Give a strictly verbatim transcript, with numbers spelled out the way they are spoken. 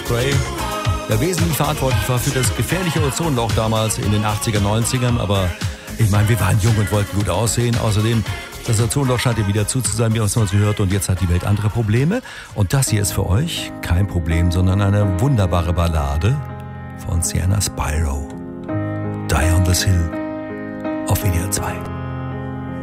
Haarspray, der wesentlich verantwortlich war für das gefährliche Ozonloch damals in den achtziger, neunzigern. Aber ich meine, wir waren jung und wollten gut aussehen. Außerdem, das Ozonloch scheint ja wieder zu zu sein, wie uns mal gehört. Und jetzt hat die Welt andere Probleme. Und das hier ist für euch kein Problem, sondern eine wunderbare Ballade von Sienna Spyro. Die on this Hill auf W D R zwei.